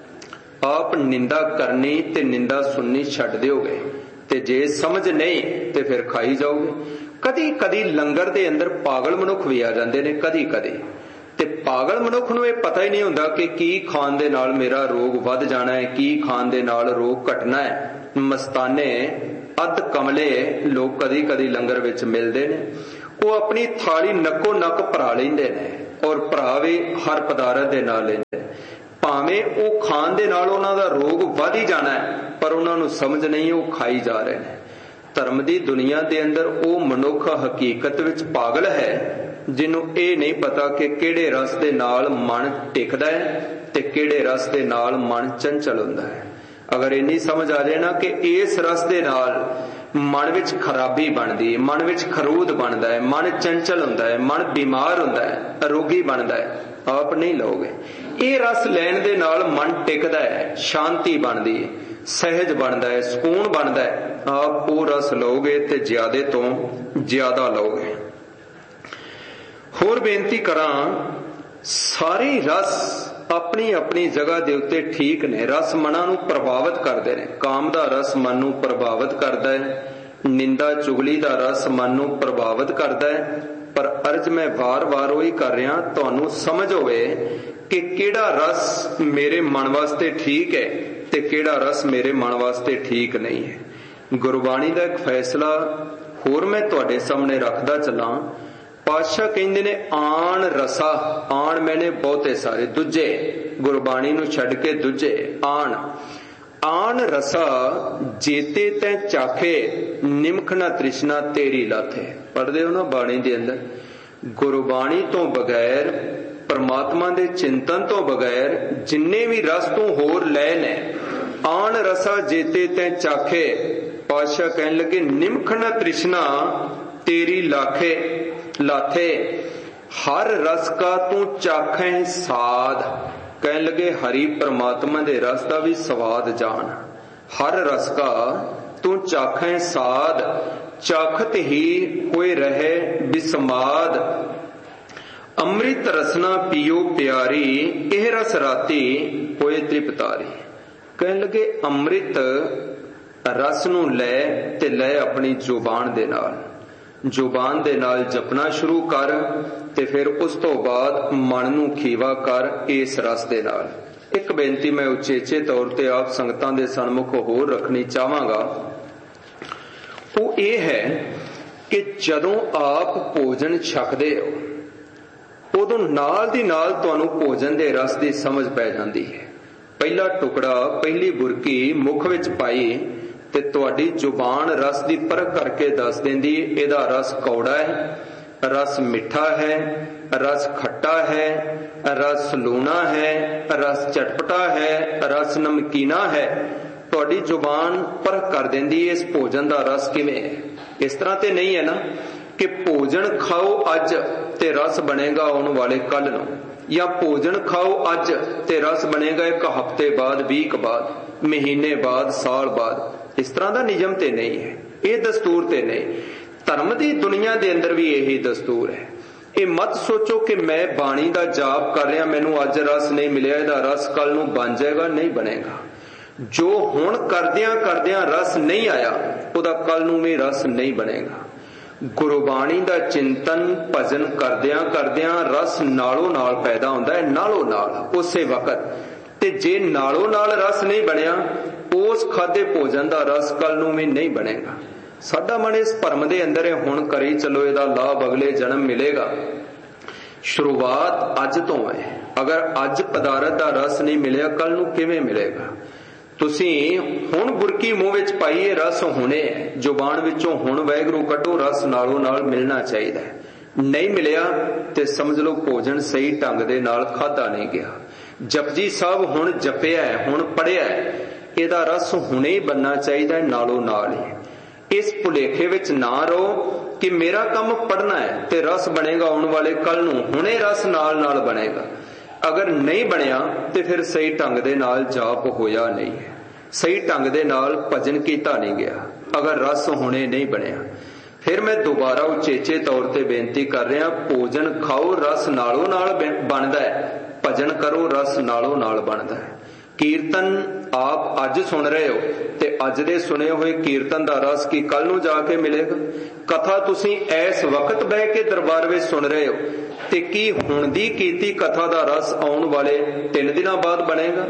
आप निंदा करनी ते निंदा सुननी छड्ड दिओगे, ते जे समझ नहीं ते फिर खाई जाओगे। कदी कदी लंगर दे अंदर पागल मनुख भी आ जांदे ने, कदी कदी ते पागल मनुख नूं इह पता ही नहीं हुंदा कि की खाण दे नाल मेरा रोग वध जाना है, की खाण दे नाल रोग घटना है। मस्ताने अध कमले लोग कदी कदी लंगर विच मिलदे ने, ਉਹ ਆਪਣੀ ਥਾਲੀ ਨੱਕੋ ਨੱਕ ਭਰਾ ਲੈਂਦੇ ਨੇ ਔਰ ਭਰਾਵੇ ਹਰ ਪਦਾਰਥ ਦੇ ਨਾਲ ਲੈਂਦੇ। ਭਾਵੇਂ ਉਹ ਖਾਣ ਦੇ ਨਾਲ ਉਹਨਾਂ ਦਾ ਰੋਗ ਵੱਧ ਹੀ ਜਾਣਾ ਹੈ, ਪਰ ਉਹਨਾਂ ਨੂੰ ਸਮਝ ਨਹੀਂ, ਉਹ ਖਾਈ ਜਾ ਰਹੇ ਨੇ। ਧਰਮ ਦੀ ਦੁਨੀਆ ਦੇ ਅੰਦਰ ਉਹ ਮਨੁੱਖ ਹਕੀਕਤ ਵਿੱਚ ਪਾਗਲ ਹੈ ਜਿਹਨੂੰ ਇਹ ਨਹੀਂ ਪਤਾ ਕਿ ਕਿਹੜੇ ਰਸ ਦੇ ਨਾਲ ਮਨ ਟਿਕਦਾ ਹੈ ਤੇ ਕਿਹੜੇ ਰਸ ਦੇ ਨਾਲ ਮਨ ਚੰਚਲ ਹੁੰਦਾ ਹੈ। ਅਗਰ ਇੰਨੀ ਸਮਝ ਆ ਜਾਏ ਨਾ ਕਿ ਇਸ ਰਸ ਦੇ ਨਾਲ ਮਨ ਵਿੱਚ ਖਰਾਬੀ ਬਣਦੀ ਹੈ, ਮਨ ਵਿੱਚ ਖਰੂਦ ਬਣਦਾ ਹੈ, ਮਨ ਚੰਚਲ ਹੁੰਦਾ ਹੈ, ਮਨ ਬਿਮਾਰ ਹੁੰਦਾ ਹੈ, ਰੋਗੀ ਬਣਦਾ ਹੈ, ਆਪ ਨਹੀਂ ਲਓਗੇ। ਇਹ ਰਸ ਲੈਣ ਦੇ ਨਾਲ ਮਨ ਟਿਕਦਾ ਹੈ, ਸ਼ਾਂਤੀ ਬਣਦੀ ਹੈ, ਸਹਿਜ ਬਣਦਾ ਹੈ, ਸਕੂਨ ਬਣਦਾ ਹੈ। ਆਪ ਉਹ ਰਸ ਲਓਗੇ ਤੇ ਜ਼ਿਆਦੇ ਤੋਂ ਜ਼ਿਆਦਾ ਲਓਗੇ। ਹੋਰ ਬੇਨਤੀ ਕਰਾਂ, ਸਾਰੇ ਰਸ ਆਪਣੀ ਆਪਣੀ ਜਗ੍ਹਾ ਦੇ ਉੱਤੇ ਠੀਕ ਨੇ। ਰਸ ਮਨਾਂ ਨੂੰ ਪ੍ਰਭਾਵਿਤ ਕਰਦੇ ਨੇ। ਕਾਮ ਦਾ ਰਸ ਮਨ ਨੂੰ ਪ੍ਰਭਾਵਿਤ ਕਰਦਾ ਹੈ, ਨਿੰਦਾ ਚੁਗਲੀ ਦਾ ਰਸ ਮਨ ਨੂੰ ਪ੍ਰਭਾਵਿਤ ਕਰਦਾ ਹੈ। ਪਰ ਅਰਜ਼ ਮੈਂ ਵਾਰ-ਵਾਰ ਉਹੀ ਕਰ ਰਿਹਾ, ਤੁਹਾਨੂੰ ਸਮਝ ਹੋਵੇ ਕਿ ਕਿਹੜਾ ਰਸ ਮੇਰੇ ਮਨ ਵਾਸਤੇ ਠੀਕ ਹੈ ਤੇ ਕਿਹੜਾ ਰਸ ਮੇਰੇ ਮਨ ਵਾਸਤੇ ਠੀਕ ਨਹੀਂ ਹੈ। ਗੁਰਬਾਣੀ ਦਾ ਇੱਕ ਫੈਸਲਾ ਹੋਰ ਮੈਂ ਤੁਹਾਡੇ ਸਾਹਮਣੇ ਰੱਖਦਾ ਚੱਲਾਂ। ਪਾਤਸ਼ਾਹ ਕਹਿੰਦੇ ਨੇ ਆਣ ਰਸਾ, ਆਣ ਮੈਨੇ ਬਹੁਤੇ ਸਾਰੇ, ਦੂਜੇ, ਗੁਰਬਾਣੀ ਨੂੰ ਛੱਡ ਕੇ ਦੂਜੇ। ਆਣ ਰਸਾ ਜੇਤੇ ਤੈ ਚਾਖੇ, ਨਿਮਖ ਨਾ ਤ੍ਰਿਸ਼ਨਾ ਤੇਰੀ ਲਾਥੇ। ਪੜ੍ਹਦੇ ਹੋ ਨਾ ਬਾਣੀ ਦੇ ਅੰਦਰ, ਗੁਰਬਾਣੀ ਤੋਂ ਬਗੈਰ, ਪਰਮਾਤਮਾ ਦੇ ਚਿੰਤਨ ਤੋਂ ਬਗੈਰ ਜਿੰਨੇ ਵੀ ਰਸ ਤੂੰ ਹੋਰ ਲੈ ਨੇ, ਆਣ ਰਸਾ ਜੇਤੇ ਤੈ ਚਾਖੇ, ਪਾਤਸ਼ਾਹ ਕਹਿਣ ਲੱਗੇ ਨਿਮਖ ਨਾ ਤ੍ਰਿਸ਼ਨਾ ਤੇਰੀ ਲਾਥੇ। ਹਰ ਰਸ ਕਾ ਤੂੰ ਚਾਖੈ ਸਾਧ, ਕਹਿਣ ਲੱਗੇ ਹਰੀ ਪਰਮਾਤਮਾ ਦੇ ਰਸ ਦਾ ਵੀ ਸਵਾਦ ਜਾਣ। ਹਰ ਰਸ ਕਾ ਤੂੰ ਚਾਖੈ ਸਾਧ, ਚਾਖਤ ਹੀ ਹੋਏ ਰਹੇ ਬਿਸਮਾਦ। ਅੰਮ੍ਰਿਤ ਰਸਨਾ ਪੀਓ ਪਿਆਰੀ, ਇਹ ਰਸ ਰਾਤੀ ਹੋਏ ਤ੍ਰਿਪਤਾਰੀ। ਕਹਿਣ ਲੱਗੇ ਅੰਮ੍ਰਿਤ ਰਸ ਨੂੰ ਲੈ ਤੇ ਲੈ ਆਪਣੀ ਜ਼ੁਬਾਨ ਦੇ ਨਾਲ, ਜ਼ੁਬਾਨ ਦੇ ਨਾਲ ਜਪਣਾ ਸ਼ੁਰੂ ਕਰ ਤੇ ਫਿਰ ਉਸ ਤੋਂ ਬਾਅਦ ਮਨ ਨੂੰ ਖੀਵਾ ਕਰ ਇਸ ਰਸ ਦੇ ਨਾਲ। ਇੱਕ ਬੇਨਤੀ ਮੈਂ ਉਚੇਚੇ ਤੌਰ ਤੇ ਆਪ ਸੰਗਤਾਂ ਦੇ ਸਨਮੁਖ ਹੋਰ ਰੱਖਣੀ ਚਾਹਾਂਗਾ, ਉਹ ਇਹ ਹੈ ਕਿ ਜਦੋਂ ਆਪ ਭੋਜਨ ਛਕਦੇ ਹੋ ਉਦੋਂ ਨਾਲ ਦੀ ਨਾਲ ਤੁਹਾਨੂੰ ਭੋਜਨ ਦੇ ਰਸ ਦੀ ਸਮਝ ਪੈ ਜਾਂਦੀ ਹੈ। ਪਹਿਲਾ ਟੁਕੜਾ, ਪਹਿਲੀ ਬੁਰਕੀ ਮੁਖ ਵਿੱਚ ਪਾਈ ਤੇ ਤੁਹਾਡੀ ਜ਼ੁਬਾਨ ਰਸ ਦੀ ਪਰਖ ਕਰਕੇ ਦੱਸ ਦਿੰਦੀ ਇਹਦਾ ਰਸ ਕੌੜਾ ਹੈ, ਰਸ ਮਿੱਠਾ ਹੈ, ਰਸ ਖੱਟਾ ਹੈ, ਰਸ ਲੂਣਾ ਹੈ, ਰਸ ਚਟਪਟਾ ਹੈ, ਰਸ ਨਮਕੀਨਾ ਹੈ। ਤੁਹਾਡੀ ਜ਼ੁਬਾਨ ਪਰਖ ਕਰ ਦਿੰਦੀ ਇਸ ਭੋਜਨ ਦਾ ਰਸ ਕਿਵੇਂ ਹੈ। ਇਸ ਤਰ੍ਹਾਂ ਤੇ ਨਹੀਂ ਹੈ ਨਾ ਕਿ ਭੋਜਨ ਖਾਓ ਅੱਜ ਤੇ ਰਸ ਬਣੇਗਾ ਆਉਣ ਵਾਲੇ ਕੱਲ ਨੂੰ, ਜਾਂ ਭੋਜਨ ਖਾਓ ਅੱਜ ਤੇ ਰਸ ਬਣੇਗਾ ਇੱਕ ਹਫ਼ਤੇ ਬਾਅਦ, 20 ਬਾਅਦ, ਮਹੀਨੇ ਬਾਅਦ, ਸਾਲ ਬਾਅਦ। ਇਸ ਤਰ੍ਹਾਂ ਦਾ ਨਿਯਮ ਤੇ ਨਹੀਂ ਹੈ, ਇਹ ਦਸਤੂਰ ਤੇ ਨਹੀਂ। ਧਰਮ ਦੀ ਦੁਨੀਆ ਦੇ ਅੰਦਰ ਵੀ ਇਹੀ ਦਸਤੂਰ ਹੈ। ਇਹ ਮਤ ਸੋਚੋ ਕਿ ਮੈਂ ਬਾਣੀ ਦਾ ਜਾਪ ਕਰ ਰਿਹਾ, ਮੈਨੂੰ ਅੱਜ ਰਸ ਨਹੀਂ ਮਿਲਿਆ, ਇਹਦਾ ਰਸ ਕੱਲ ਨੂੰ ਬਣ ਜਾਏਗਾ, ਨਹੀਂ ਬਣੇਗਾ। ਜੋ ਹੁਣ ਕਰਦਿਆਂ ਕਰਦਿਆਂ ਰਸ ਨਹੀਂ ਆਇਆ ਉਹਦਾ ਕੱਲ ਨੂੰ ਵੀ ਰਸ ਨਹੀਂ ਬਣੇਗਾ। ਗੁਰਬਾਣੀ ਦਾ ਚਿੰਤਨ ਭਜਨ ਕਰਦਿਆਂ ਕਰਦਿਆਂ ਰਸ ਨਾਲੋਂ ਨਾਲ ਪੈਦਾ ਹੁੰਦਾ ਹੈ, ਨਾਲੋਂ ਨਾਲ, ਉਸੇ ਵਕਤ। ਤੇ ਜੇ ਨਾਲੋਂ ਨਾਲ ਰਸ ਨਹੀਂ ਬਣਿਆ, ਉਸ ਖਾਦੇ ਭੋਜਨ ਦਾ ਰਸ ਕੱਲ ਨੂੰ ਵੀ ਨਹੀਂ ਬਣੇਗਾ। ਸਾਡਾ ਮਨ ਇਸ ਭਰਮ ਦੇ ਅੰਦਰ ਹੈ, ਹੁਣ ਕਰੀ ਚਲੋ ਇਹਦਾ ਲਾਭ ਅਗਲੇ ਜਨਮ ਮਿਲੇਗਾ। ਸ਼ੁਰੂਆਤ ਅੱਜ ਤੋਂ ਹੈ। ਅਗਰ ਅੱਜ ਪਦਾਰਥ ਦਾ ਰਸ ਨਹੀਂ ਮਿਲਿਆ, ਕੱਲ ਨੂੰ ਕਿਵੇਂ ਮਿਲੇਗਾ? ਤੁਸੀਂ ਹੁਣ ਬੁਰਕੀ ਮੂੰਹ ਵਿੱਚ ਪਾਈਏ, ਰਸ ਹੁਣੇ ਹੈ, ਜ਼ੁਬਾਨ ਵਿੱਚੋਂ ਹੁਣ ਵਾਹਿਗੁਰੂ ਕੱਢੋ, ਰਸ ਨਾਲੋਂ ਨਾਲ ਮਿਲਣਾ ਚਾਹੀਦਾ ਹੈ। ਨਹੀਂ ਮਿਲਿਆ ਤੇ ਸਮਝ ਲਓ ਭੋਜਨ ਸਹੀ ਢੰਗ ਦੇ ਨਾਲ ਖਾਧਾ ਨਹੀਂ ਗਿਆ। ਜਪਜੀ ਸਾਹਿਬ ਹੁਣ ਜਪਿਆ ਹੈ, ਹੁਣ ਪੜਿਆ ਹੈ, ਇਹਦਾ ਰਸ ਹੁਣੇ ਹੀ ਬਣਨਾ ਚਾਹੀਦਾ ਹੈ, ਨਾਲੋਂ ਨਾਲ ਹੀ। ਇਸ ਭੁਲੇਖੇ ਵਿੱਚ ਨਾ ਰਹੋ ਕਿ ਮੇਰਾ ਕੰਮ ਪੜਨਾ ਹੈ ਤੇ ਰਸ ਬਣੇਗਾ ਆਉਣ ਵਾਲੇ ਕੱਲ ਨੂੰ, ਹੁਣੇ ਰਸ ਨਾਲ ਨਾਲ ਬਣੇਗਾ। ਅਗਰ ਨਹੀਂ ਬਣਿਆ ਤੇ ਫਿਰ ਸਹੀ ਢੰਗ ਦੇ ਨਾਲ ਜਾਪ ਹੋਇਆ ਨਹੀਂ ਹੈ, ਸਹੀ ਢੰਗ ਦੇ ਨਾਲ ਭਜਨ ਕੀਤਾ ਨਹੀਂ ਗਿਆ। ਅਗਰ ਰਸ ਹੁਣੇ ਨਹੀਂ ਬਣਿਆ, ਫਿਰ ਮੈਂ ਦੁਬਾਰਾ ਉਚੇਚੇ ਤੌਰ ਤੇ ਬੇਨਤੀ ਕਰ ਰਿਹਾ, ਭੋਜਨ ਖਾਓ, ਰਸ ਨਾਲੋਂ ਨਾਲ ਬਣਦਾ ਹੈ, ਭਜਨ ਕਰੋ, ਰਸ ਨਾਲੋਂ ਨਾਲ ਬਣਦਾ ਹੈ। ਕੀਰਤਨ ਆਪ ਅੱਜ ਸੁਣ ਰਹੇ ਹੋ ਤੇ ਅੱਜ ਦੇ ਸੁਣੇ ਹੋਏ ਕੀਰਤਨ ਦਾ ਰਸ ਕੀ ਕੱਲ ਨੂੰ ਜਾ ਕੇ ਮਿਲੇਗਾ? ਕਥਾ ਤੁਸੀਂ ਇਸ ਵਕਤ ਬਹਿ ਕੇ ਦਰਬਾਰ ਵਿੱਚ ਸੁਣ ਰਹੇ ਹੋ ਤੇ ਕੀ ਹੁਣ ਦੀ ਕੀਤੀ ਕਥਾ ਦਾ ਰਸ ਆਉਣ ਵਾਲੇ 3 ਦਿਨਾਂ ਬਾਅਦ ਬਣੇਗਾ?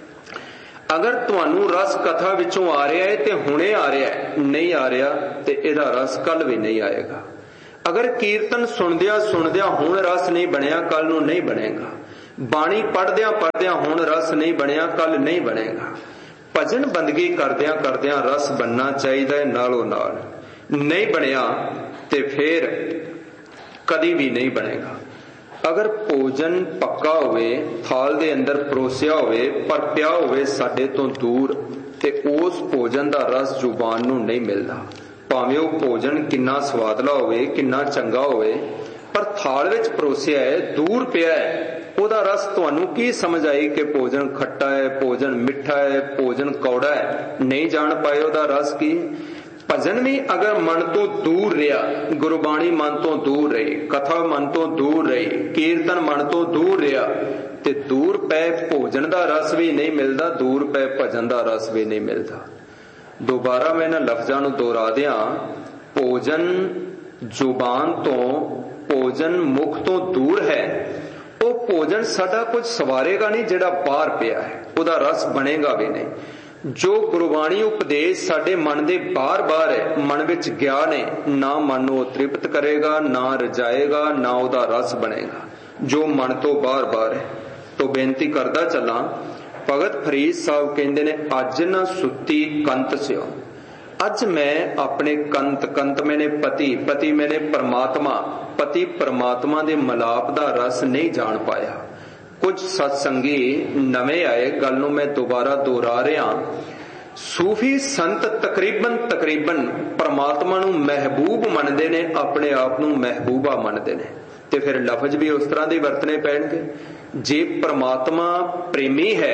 ਅਗਰ ਤੁਹਾਨੂੰ ਰਸ ਕਥਾ ਵਿੱਚੋਂ ਆ ਰਿਹਾ ਹੈ ਤੇ ਹੁਣੇ ਆ ਰਿਹਾ ਹੈ, ਨਹੀਂ ਆ ਰਿਹਾ ਤੇ ਇਹਦਾ ਰਸ ਕੱਲ ਵੀ ਨਹੀਂ ਆਏਗਾ। अगर कीर्तन सुनदिया सुनदिया हुण रस नहीं बनिया कल नूं नहीं बनेगा, बाणी पढ़दिया पढ़दिया हुण रस नहीं बनिया कल नहीं बनेगा। भजन बंदगी करदिया करदिया रस बनना चाहिए नालों नाल, नहीं बनिया ते फिर कदी भी नहीं बनेगा। अगर भोजन पक्का होवे, थाल दे अंदर परोसिया होवे पर पिया होवे साडे तो दूर, ते उस भोजन दा रस जुबान नूं नहीं मिलदा। भावें वो भोजन किन्ना स्वादला होवे, किन्ना चंगा होवे, पर थाल विच परोसिया है, दूर पिया है, ओदा रस तुहानूं की समझ आई कि भोजन खट्टा है, भोजन मिठा है, भोजन कौड़ा है, नहीं जान पाए ओदा रस की। भजन भी अगर मन तो दूर रहा, गुरबाणी मन तो दूर रही, कथा मन तो दूर रही, कीर्तन मन तो दूर रहा, ते दूर पै भोजन दा रस भी नहीं मिलता, दूर पै भजन दा रस भी नहीं मिलता। दोबारा मैं इन्हां लफ्जां नूं दोहरा दियां, भोजन जुबान तो, भोजन मुख तो दूर है, वो भोजन साडा कुछ सवारेगा नहीं, जिहड़ा बाहर पिया है उहदा रस बनेगा भी नहीं। जो गुरबाणी उपदेश साडे मन दे बार बार है, मन विच गया ने, ना मन नूं तृप्त करेगा, ना रजाएगा, ना उहदा रस बनेगा, जो मन तो बार बार है। तो बेनती करदा चला, भगत फरीद साहब कहंदे ने, अज न सुती कंत स्यो, अज मैं अपने कंत, कंत मैंने पति, पति मैंने परमात्मा, पति परमात्मा दे मलाप दा रस नहीं जान पाया। कुछ सत्संगी नवे आए, गल नूं मैं दोबारा दोहरा रहा, सूफी संत तकरीबन परमात्मा नूं महबूब मनदे ने, अपने आप नूं महबूबा मनदे ने, ते फिर लफज भी उस तरह दे वरतने पैणगे। जे परमात्मा प्रेमी है,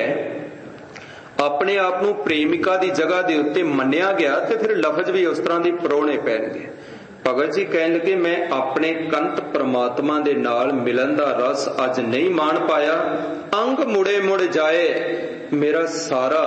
अपने आप नूं प्रेमिका दी जगह दे उत्ते मन्निया गया, ते फिर लफज भी उस तरह दी परोने पैणगे। भगत जी कहन लगे, मैं अपने कंत परमात्मा दे नाल मिलन दा रस अज नहीं मान पाया, अंग मुड़े मुड़ जाए, मेरा सारा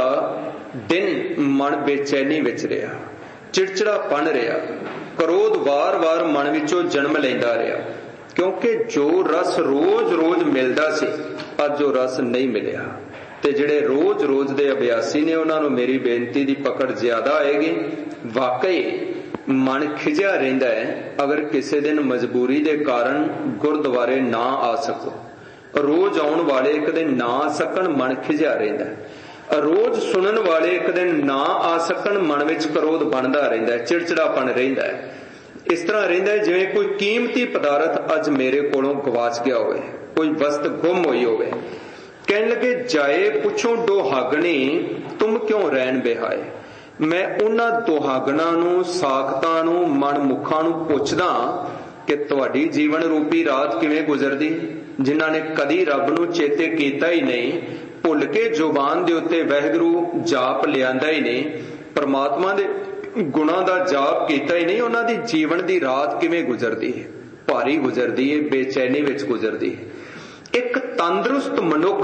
दिन मन बेचैनी विच रहा, चिड़चिड़ापन रहा, क्रोध वार वार मन विचों जन्म लैंदा रहा, क्योंकि जो रस रोज रोज मिलदा सी अज वो रस नहीं मिलिया। ते जिहड़े रोज रोज दे अभ्यासी ने, उन्हां नूं मेरी बेनती दी पकड़ ज्यादा आएगी। वाकई मन खिजिया रहिंदा है, अगर किसी दिन मजबूरी दे कारण गुरुद्वारे ना आ सको, रोज आउण वाले एक दिन ना आ सकन, मन खिजिया रहिंदा है, रोज सुनन वाले एक दिन ना आ सकन, मन विच क्रोध बनदा रहिंदा है, चिड़चिड़ापन रहिंदा है। इस तरह रहिंदा है जिवें कोई कीमती पदार्थ अज मेरे कोलों गवाच गया होवे, कोई वस्त गुम होई होवे। कहन लगे, जाए पुछो दुहागणी, तुम क्यों रैन बिहाए। मैं उन्हां दुहागणां नूं, साखतां नूं, मन मुखां नूं पुछदा कि तुहाडी जीवन रूपी रात किवें गुजरदी, जिन्हां ने कदी रब नूं चेते कीता ही नहीं, भुल के जुबान दे उत्ते वाहिगुरू जाप लियांदा ही नहीं, परमात्मा दे गुणां दा जाप कीता ही नहीं, उन्हां दी जीवन दी रात किवें गुजरदी है, भारी गुजरदी है, बेचैनी विच गुजरदी है। एक तंदुरुस्त मनुख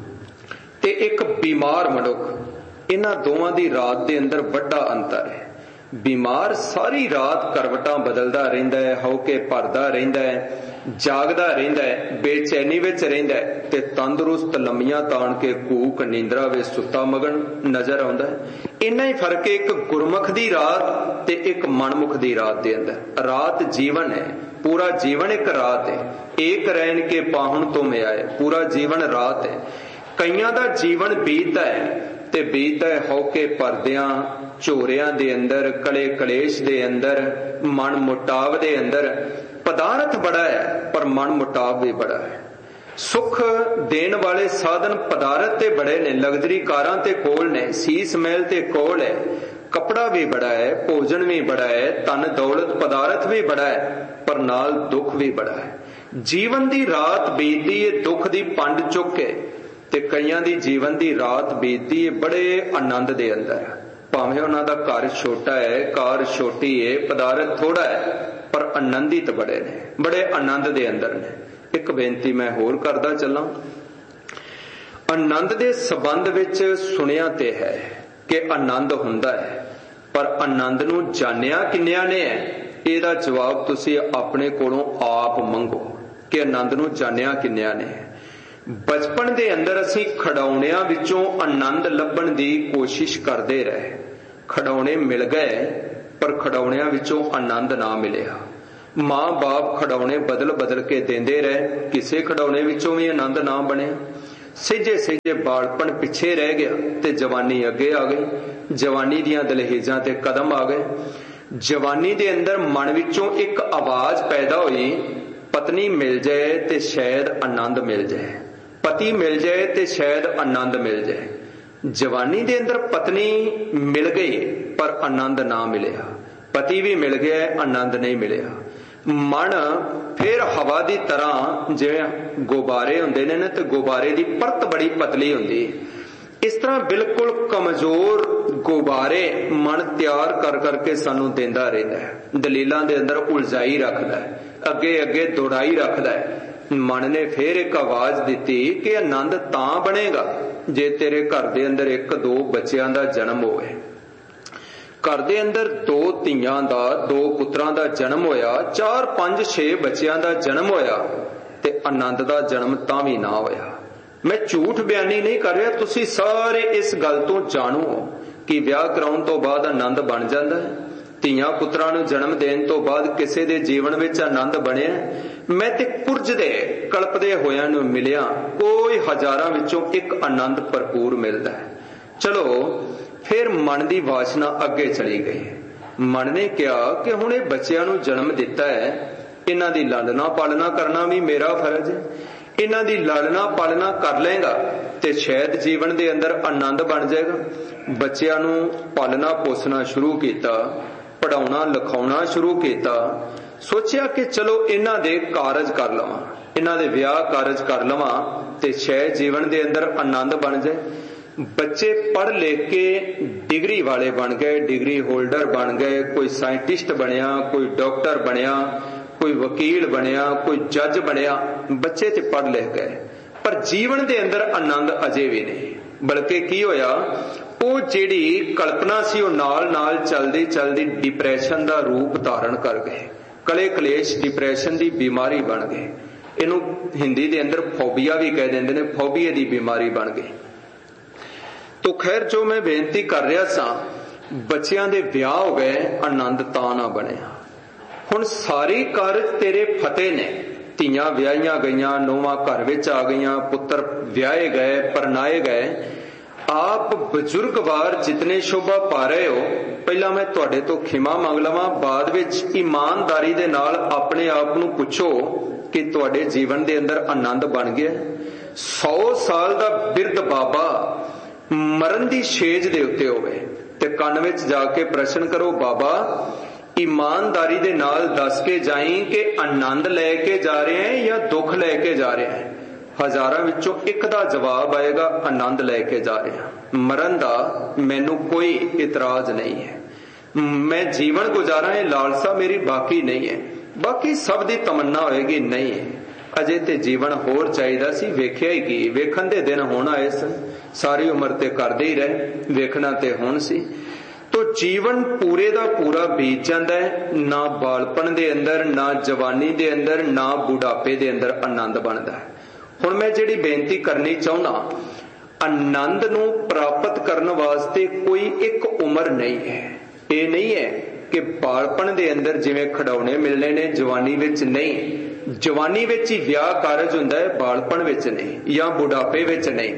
ते एक बीमार मनुख, इन्हां दोवां दी रात दे अंदर वड्डा अंतर है। बीमार सारी रात करवटां बदलदा रहिंदा है, हौके भरदा रहिंदा है, जागदा रहिंदा है, बेचैनी विच रहिंदा है, ते तंदुरुस्त लम्मियां ताण के कूक नींदरा विच सुत्ता मगन नजर आउंदा है। इन्ना ही फर्क है एक गुरमुख दी रात ते एक मनमुख दी रात दे अंदर। रात जीवन है, पूरा जीवन एक रात है, एक रैन के पाहुण तुम आए, पूरा जीवन रात है। कईयां दा जीवन बीतदा है ते बीतदा है हौके भरदियां, झोरियां दे अंदर, कले कलेश दे अंदर, मन मुटाव दे अंदर। पदार्थ बड़ा है पर मन मुटाव भी बड़ा है। सुख देने वाले साधन पदार्थ ते बड़े ने, लग्जरी कारां ते कोल ने, सीस महल ते कोल है, कपड़ा भी बड़ा है, भोजन भी बड़ा है, धन दौलत पदार्थ भी बड़ा है, पर नाल दुख भी बड़ा है। जीवन दी रात बीतदी है दुख दी पंड चुक के, ते कईयां दी जीवन दी रात बीतदी है बड़े आनंद दे अंदर। भावें उन्हां दा घर छोटा है, कार छोटी है, पदार्थ थोड़ा है, पर आनंदित बड़े ने, बड़े आनंद दे अंदर ने। एक बेनती मैं होर करदा चलां, आनंद दे संबंध विच सुनिया ते है कि आनंद हुंदा है, पर आनंद नूं जानिया किन्नियां ने है, इहदा जवाब तुसीं अपने कोलों आप मंगो कि आनंद नूं जानिया किन्नियां ने है। बचपन दे अंदर असीं खड़ाउणियां विचों आनंद लभण दी कोशिश करदे रहे, खड़ाउणे मिल गए पर खड़ाउणियां विचों आनंद ना मिलिया। माँ बाप खिडौने बदल बदल के देंदे रहे, किसी खिडौने विचों भी आनंद ना बने। सेजे सेजे बालपन पिछे रह गया ते जवानी अगे आ गई। जवानी दियां दलहेजां ते कदम आ गए। जवानी दे अंदर मन विचों एक आवाज पैदा हुई, पत्नी मिल जाए ते शायद आनंद मिल जाए, पति मिल जाए ते शायद आनंद मिल जाए। जवानी दे अंदर पत्नी मिल गई पर आनंद ना मिलिया, पति भी मिल गया आनंद नहीं मिलिया। मन फिर हवा की तरह जिवें गुब्बारे हुंदे ने ते गुब्बारे की परत बड़ी पतली हुंदी, इस तरह बिल्कुल कमजोर गुब्बारे मन तैयार कर करके सानू देंदा रहिंदा है, दलीलां दे अंदर उलझाई रखदा है, अगे अगे दौड़ाई रखदा है। मन ने फिर एक आवाज दी कि आनंद तां बनेगा जे तेरे घर दे अंदर एक दो बच्चियां दा जन्म होवे। घर दे अंदर दो धीआं दा, दो पुत्रां दा जन्म होया, 4 5 6 बच्चियां दा जन्म होया ते आनंद दा जन्म तां भी ना होया। मैं झूठ बयानी नहीं कर रहा, तुसी सारे इस गल तो जाणो कि विआह कराउण तो बाद आनंद बन जांदा है, ਧੀਆਂ ਪੁੱਤਰਾਂ ਨੂੰ जन्म देण तो बाद किसी दे जीवन विच आनंद बनिया। मैं ते कुरजदे कल्पदे होयां नूं मिलिया, कोई हजारां विचों एक आनंद भरपूर मिलदा है। चलो फिर मन की वासना अगे चली गई। मन ने कहा कि हुण इह बच्चिआं नूं जन्म दिता है, इन्हां दी लालना पालना करना भी मेरा फर्ज है। इन्हां दी लालना पालना कर लेगा ते शायद जीवन दे अंदर आनंद बन जाएगा। बच्चिआं नूं पालना पोसना शुरू कीता, पढ़ाउणा लिखाउणा शुरू किया। सोचिया कि चलो इन्हां दे कारज कर लवां, इन्हां दे विआह कारज कर लवां ते शायद जीवन दे अंदर आनंद बन जाए। बच्चे पढ़ लिख के डिग्री वाले बन गए, डिग्री होल्डर बन गए, कोई साइंटिस्ट बनिया, कोई डॉक्टर बनिया, कोई वकील बनिया, कोई जज बनिया। बच्चे ते पढ़ लिख गए पर जीवन दे अंदर आनंद अजे भी नहीं। बल्कि की होया, ਉਹ ਜਿਹੜੀ कल्पना सी ਉਹ ਨਾਲ चलदी चलदी डिप्रैशन का रूप धारण कर गए। कले कलेश डिप्रैशन की बीमारी बन गए। इनू हिंदी के अंदर फोबिया भी कह देंगे ने, फोबिया की बीमारी बन गई। तो खैर जो मैं बेनती कर रहा सा, बच्चियां दे विआह हो गए, आनंद तां ना बनिया। हुण सारी कारज तेरे फतेह ने, धीआं विआहियां गईयां, नूहां घर विच आ गईयां, पुत्र विआहे गए, परनाए गए। आप बजुर्ग वार जितने शोभा पा रहे हो, पहला मैं तुहाडे तो खिमा मंग लवां, बाद विच ईमानदारी दे नाल अपने आप नूं पुछो कि तुहाडे जीवन दे अंदर आनंद बन गया। 100 साल दा बिरध बाबा मरण दी छेज दे उत्ते होवे ते कंन विच जाके प्रश्न करो, बाबा ईमानदारी दे नाल दस के जाई कि आनंद लैके जा रहे हैं या दुख लैके जा रहे हैं। हजारां विचों एक दा जवाब आएगा, आनंद लैके जा रहे हैं। मरण दा मैनू कोई इतराज नहीं है, मैं जीवन गुजारा है, लालसा मेरी बाकी नहीं है। बाकी सब दी तमन्ना होएगी, नहीं है अजे ते जीवन होर चाहिदा सी, वेख्या ही की, वेखण दे दिन होण आए सन, सारी उम्र ते करदे ही रहे, वेखना ते हुण सी। तो जीवन पूरे दा पूरा बीत जांदा है, ना बालपन दे अंदर, ना जवानी दे अंदर, ना बुढ़ापे दे अंदर आनंद बनदा है। हुण मैं जिहड़ी बेनती करनी चाहुंदा, आनंद नूं प्राप्त करन वास्ते कोई एक उम्र नहीं है। ये नहीं है कि बालपन दे अंदर जिवें खिडौने मिलने ने, जवानी विच नहीं। जवानी विच ही विआह कारज हुंदा है, बालपन विच नहीं, या बुढ़ापे विच नहीं।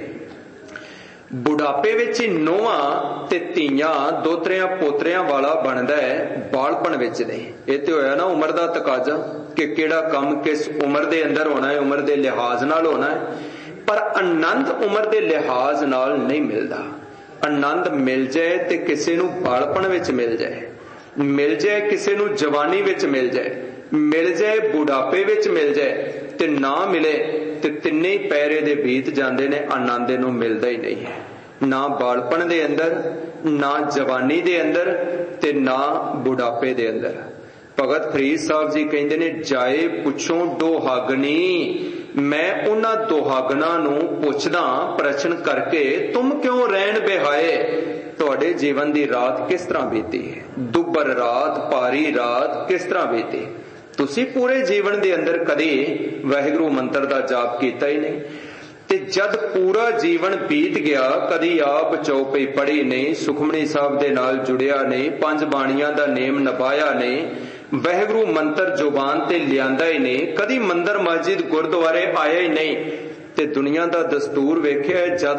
बुढ़ापे विच ही नोहां ते धीआं दोतरियां पोतरियां वाला बनदा है, बालपन विच नहीं। ये ते होया ना उम्र दा तकाजा कि किहड़ा काम किस उम्र दे अंदर होना है, उम्र दे लिहाज नाल होना है। पर आनंद उम्र दे लिहाज नाल नहीं मिलदा। आनंद मिल जाए ते किसी नूं बालपन विच मिल जाए, मिल जाए किसी नूं जवानी विच मिल जाए, मिल जाए बुढ़ापे विच मिल जाए, ते ना मिले ते तिन्ने ही पैरे दे बीत जांदे ने, आनंद नूं मिलदा ही नहीं है। ना बालपन दे अंदर, ना जवानी दे अंदर, ते ना बुढ़ापे दे अंदर। भगत फरीद साहब जी कहंदे ने, जाए पुछो दोहागनी, मैं उन्हां दोहागना नूं पुछदा प्रश्न करके, तुम क्यों रहन बिहाए, तुहाडे जीवन दी रात किस तरह बीती है, दुबर रात, पारी रात किस तरह बीती। तुसी पूरे जीवन दे अंदर कदी वाहिगुरू मंत्र दा जाप कीता ही नहीं, ते जद पूरा जीवन बीत गया कदी आप चौपई पढ़ी नहीं, सुखमनी साहब दे नाल जुड़िया नहीं, 5 बाणियां दा नेम निभाया नहीं, ਵਾਹਿਗੁਰੂ ਮੰਤਰ ਜ਼ੁਬਾਨ ਤੇ ਲਿਆਂਦਾ ਹੀ ਨਹੀਂ, ਕਦੀ ਮੰਦਰ ਮਸਜਿਦ ਗੁਰਦੁਆਰੇ ਆਇਆ ਹੀ ਨਹੀਂ। ਤੇ ਦੁਨੀਆ ਦਾ ਦਸਤੂਰ ਵੇਖਿਆ, ਜਦ